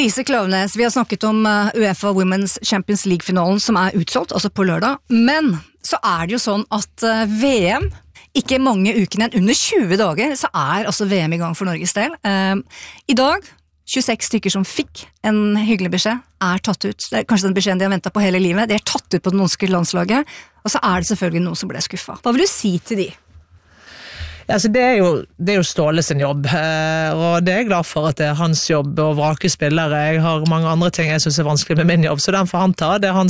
Lise Klaveness, vi har snakket om UEFA Women's Champions League-finalen som utsolgt, altså på lørdag. Men så det jo sånn at VM, ikke mange ukene igjen, under 20 dager, så altså VM i gang for Norges del. I dag, 26 stykker som fikk en hyggelig beskjed, tatt ut. Det kanskje den beskjeden de har ventet på hele livet. De tatt ut på det norske landslaget, og så det selvfølgelig noen som ble skuffet. Hva vil du si til de? Altså det jo Ståle sin jobb, og det jeg glad for at det hans jobb å vrake spillere. Jeg har mange andre ting jeg synes vanskelig med min jobb, så den får han ta. Det han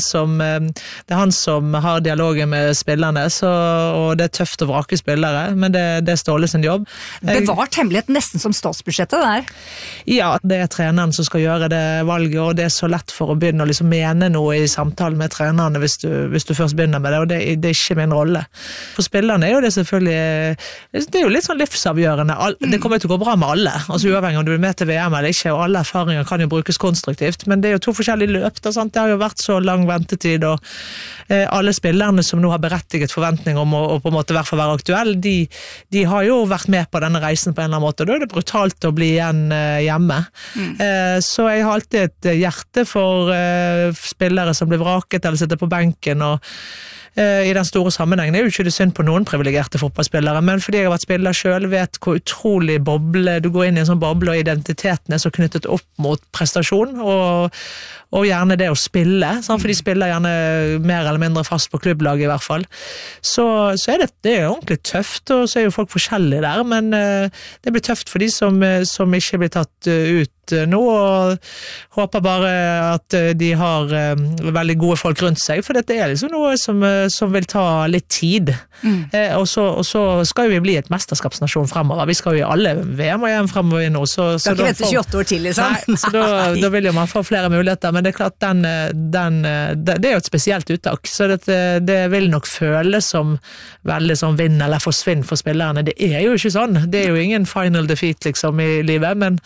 som har dialogen med spillerne, og det tøft å vrake spillere, men det Ståle sin jobb. Bevart hemmelighet nesten som statsbudsjettet der? Ja, det treneren som skal gjøre det valget, og det så lett for å begynne å liksom mene noe i samtalen med trenerne hvis du først begynner med det, og det ikke min rolle. For spillerne jo det selvfølgelig det jo litt sånn livsavgjørende. Det kommer til å gå bra med alle, altså uavhengig om du er med til VM eller ikke, og alle erfaringer kan jo brukes konstruktivt, men det jo 2 forskjellige løp, det har jo vært så lang ventetid, og alle spillerne som nå har berettiget forventning om å på en måte i hvert fall være aktuell, de har jo vært med på denne reisen på en eller annen måte, og da det brutalt å bli igjen hjemme. Så jeg har alltid et hjerte for spillere som blir vraket eller sitter på benken, og i den store sammenhengen jo ikke det synd på noen privilegerte fotballspillere, men fordi jeg har vært spiller selv, vet hvor utrolig boble, du går inn i en sånn boble, og identiteten så knyttet opp mot prestasjon, og gjerne det å spille, for de spiller gjerne mer eller mindre fast på klubblaget i hvert fall. Så det ordentlig tøft, og så jo folk forskjellige der, men det blir tøft for de som ikke blir tatt ut nå, og håper bare at de har veldig gode folk rundt seg, for dette liksom noe som vil ta litt tid. Og så skal vi bli et mesterskapsnasjon fremover. Vi skal jo i alle VM og EM fremover nå. Så skal ikke vente 28 år til, liksom. Nei, så da vil jo man få flere muligheter, men det klart det jo et spesielt uttak, så det vil nok føles som veldig sånn vinn eller forsvinn for spillerne. Det jo ikke sånn. Det jo ingen final defeat liksom i livet, men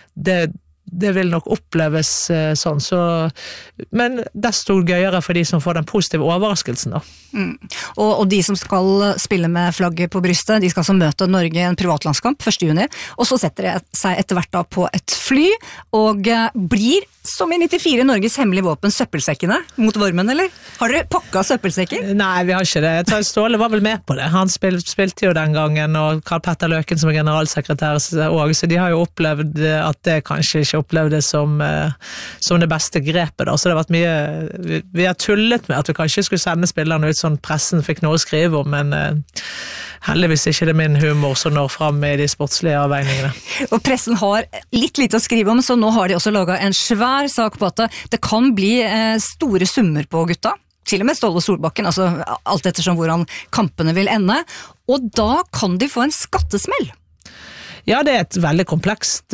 det vil nok oppleves sånn, men desto gøyere for de som får den positive overraskelsen da. Og de som skal spille med flagget på brystet, de skal så møte Norge i en privatlandskamp 1. juni, og så setter de seg etter hvert da på et fly, og blir som i 94 Norges hemmelige våpen søppelsekkene mot varmen, eller? Har dere pakket søppelsekker? Nei, vi har ikke det. Ståle var vel med på det. Han spilte jo den gangen, og Karl Petter Løken som generalsekretær også, så de har jo opplevd at det kanskje ikke opplevde som det beste grepet da, så det har vært mye, vi har tullet med at vi kanskje skulle sende spillerne ut sånn pressen fikk noe å skrive om, men heldigvis ikke det min humor som når frem i de sportslige avveiningene. Og pressen har litt lite å skrive om, så nå har de også laget en svær sak på at det kan bli store summer på gutta, til og med Ståle Solbakken, altså alt ettersom hvordan kampene vil ende, og da kan de få en skattesmell. Ja, det et veldig komplekst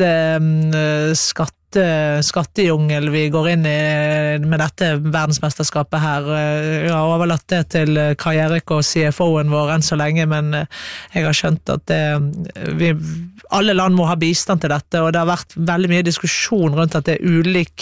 skattejungel vi går inn i med dette verdensmesterskapet her. Jeg har overlatt det til Kai Erik og CFO-en vår enn så lenge, men jeg har skjønt at alle land må ha bistand til dette, og det har vært veldig mye diskusjon rundt at det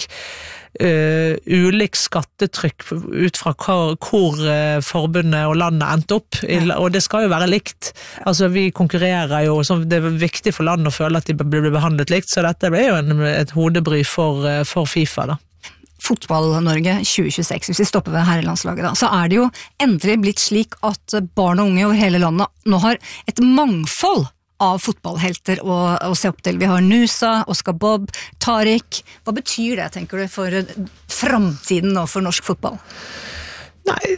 ulik skattetrykk ut fra hvor forbundet og landet endte opp, og det skal jo være likt. Altså vi konkurrerer jo, så det viktig for landet å føle at de blir behandlet likt, så dette ble jo et hodebry for FIFA da. Fotball-Norge 2026, hvis vi stopper ved herrelandslaget da, så det jo endelig blitt slik at barn og unge over hele landet nå har et mangfold av fotballhelter å se opp til. Vi har Nusa, Oscar Bob, Tariq. Hva betyr det, tenker du, for fremtiden og for norsk fotball? Nei,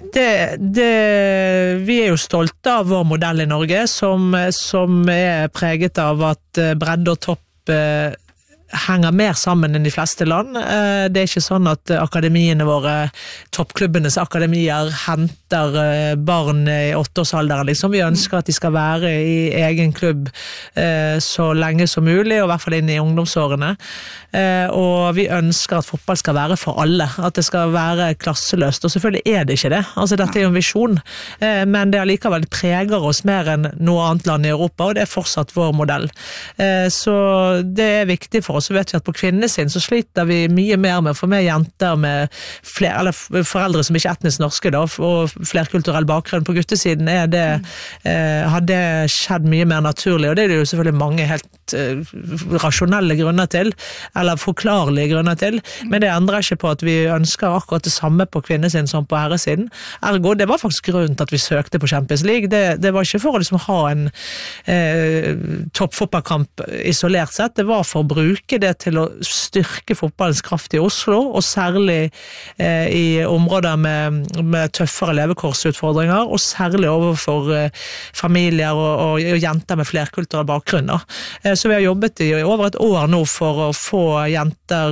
vi jo stolte av vår modell i Norge, som preget av at bredde og topp henger mer sammen enn de fleste land. Det ikke sånn at akademiene våre, toppklubbenes akademier, henter barn i 8-årsalderen. Liksom. Vi ønsker at de skal være i egen klubb så lenge som mulig, og i hvert fall inn i ungdomsårene. Og vi ønsker at fotball skal være for alle, at det skal være klasseløst, og selvfølgelig det ikke det. Altså, dette jo en visjon, men det allikevel preger oss mer enn noe annet land i Europa, og det fortsatt vår modell. Så det viktig for oss. Så vet vi at på kvinnesiden så sliter vi mye mer med å få med jenter med eller foreldre som ikke etnisk norske da, og flerkulturell bakgrunn. På guttesiden har det skjedd mye mer naturlig, og det jo selvfølgelig mange helt helt rasjonelle grunner til, eller forklarlige grunner til, men det endrer ikke på at vi ønsker akkurat det samme på kvinnesiden som på herresiden. Ergo, det var faktisk grunnen til at vi søkte på Champions League. Det var ikke for å liksom ha en toppfotballkamp isolert sett, det var for å bruke det til å styrke fotballens kraft i Oslo, og særlig i områder med tøffere levekårsutfordringer, og særlig overfor familier og jenter med flerkulturell bakgrunn. Så vi har jobbet i over et år nå for å få jenter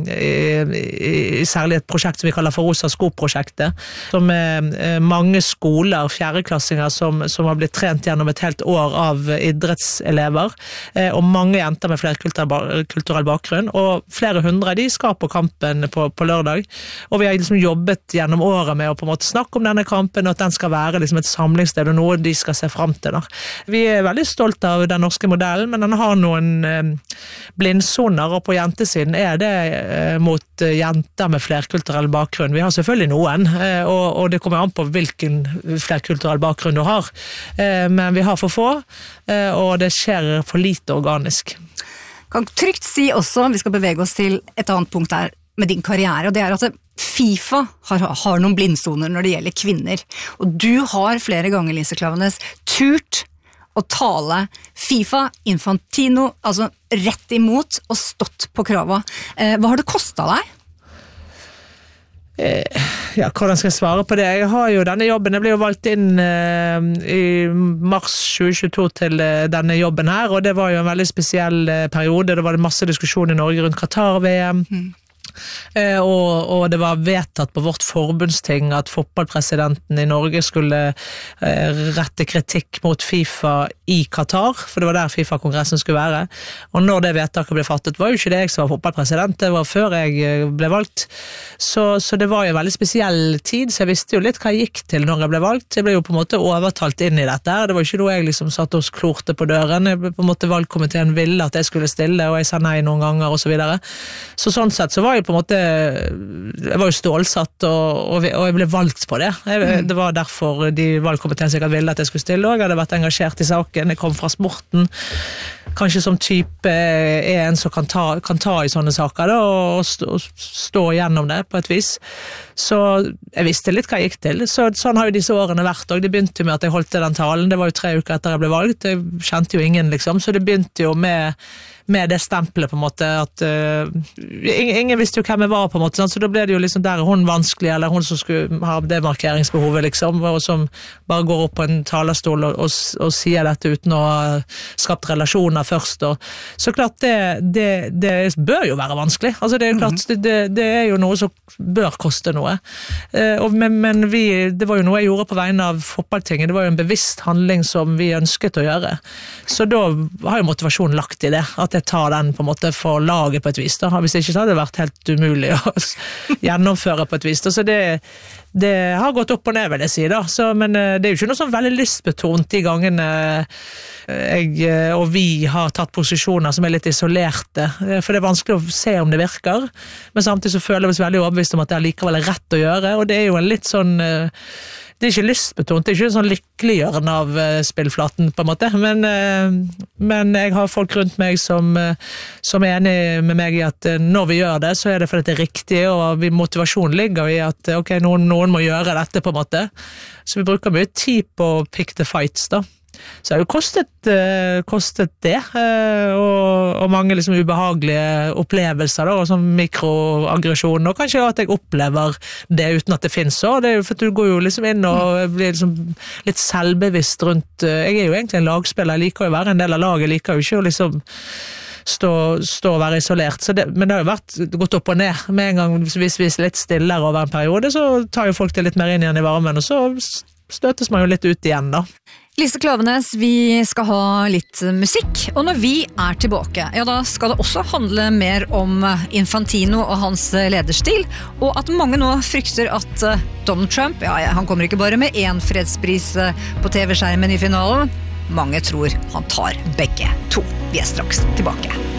i særlig et prosjekt som vi kaller for Rosa Sko-prosjektet, som mange skoler, fjerdeklassinger som har blitt trent gjennom et helt år av idrettselever, og mange jenter med flerkulturell bakgrunn, og flere hundre de skal på kampen på lørdag, og vi har liksom jobbet gjennom året med å på en måte snakke om denne kampen, og at den skal være liksom et samlingssted og noe de skal se frem til. Vi veldig stolte av den norske modellen, men den har noen blindsoner, og på jentesiden det mot jenter med flerkulturell bakgrunn. Vi har selvfølgelig noen, og det kommer an på hvilken flerkulturell bakgrunn du har, men vi har for få, og det skjer for lite organisk. Kan trygt si også, vi skal bevege oss til et annet punkt der med din karriere, og det at FIFA har noen blindsoner når det gjelder kvinner, og du har flere ganger, Lise Klaveness, turt å tale FIFA, Infantino, altså rett imot og stått på krava. Hva har det kostet deg? Ja, hvordan skal jeg svare på det? Jeg har jo denne jobben, jeg ble jo valgt inn i mars 2022 til denne jobben her, og det var jo en veldig spesiell periode. Det var masse diskusjon i Norge rundt Qatar-VM, og det var vedtatt på vårt forbundsting at fotballpresidenten i Norge skulle rette kritikk mot FIFA i Qatar, for det var der FIFA-kongressen skulle være, og når det vedtaket ble fattet var jo ikke det jeg som var fotballpresident, det var før jeg ble valgt, så det var jo en veldig spesiell tid, så jeg visste jo litt hva jeg gikk til når jeg ble valgt. Jeg ble jo på en måte overtalt inn i dette, det var ikke noe jeg liksom satt og klorte på døren, på en måte valgkomiteen ville at jeg skulle stille, og jeg sa nei noen ganger og så videre, så sånn sett så var jeg på en måte, jeg var jo stålsatt og jeg ble valgt på det. Det var derfor de valgkomiteen sikkert ville at jeg skulle stille, og jeg hadde vært engasjert i saken, jeg kom fra sporten, kanskje som type en som kan ta i sånne saker da, og stå gjennom det på et vis. Så jeg visste litt hva jeg gikk til, sånn har jo disse årene vært, og det begynte jo med at jeg holdt den talen, det var jo 3 uker etter jeg ble valgt, jeg kjente jo ingen liksom, så det begynte jo med det stempelet på en måte, at ingen visste jo hvem jeg var på en måte, så da ble det jo liksom der hun vanskelig, eller hun som skulle ha det markeringsbehovet liksom, og som bare går opp på en talerstol og sier dette uten å ha skapt relasjoner først, og så klart det bør jo være vanskelig, altså det er jo klart, det er jo noe som bør koste noe, men det var jo noe jeg gjorde på vegne av fotballtinget, det var jo en bevisst handling som vi ønsket å gjøre, så da har jo motivasjonen lagt i det, at jeg tar den på en måte for laget på et vis da. Hvis ikke så hadde det vært helt umulig å gjennomføre på et vis da. Så det har gått opp og ned vil jeg si da, men det er jo ikke noe sånn veldig lystbetont de gangene jeg og vi har tatt posisjoner som er litt isolerte, for det er vanskelig å se om det virker, men samtidig så føler vi oss veldig overbevist om at det likevel er rett å gjøre, og det er jo en litt sånn det er ikke lystbetont, det er ikke sånn lykkeliggjørende av spillflaten på en måte, men jeg har folk rundt meg som er enig med meg i at når vi gjør det, så er det fordi det er riktig, og motivasjonen ligger i at ok, noen må gjøre dette på en måte, så vi bruker mye tid på å pick the fights da. Så det har jo kostet det, og mange liksom ubehagelige opplevelser da, og sånn mikroaggresjon, og kanskje at jeg opplever det uten at det finnes så, det er jo for at du går jo liksom inn og blir liksom litt selvbevisst rundt, jeg er jo egentlig en lagspiller, jeg liker jo å være en del av laget, jeg liker jo ikke å liksom stå og være isolert, men det har jo gått opp og ned, med en gang hvis vi er litt stillere over en periode, så tar jo folk det litt mer inn igjen i varmen, og så støtes man jo litt ut igjen da. Lise Klaveness, vi skal ha litt musikk, og når vi er tilbake, ja da skal det også handle mer om Infantino og hans lederstil, og at mange nå frykter at Donald Trump, ja, han kommer ikke bare med én fredspris på TV-skjermen i finalen, mange tror han tar begge to. Vi er straks tilbake.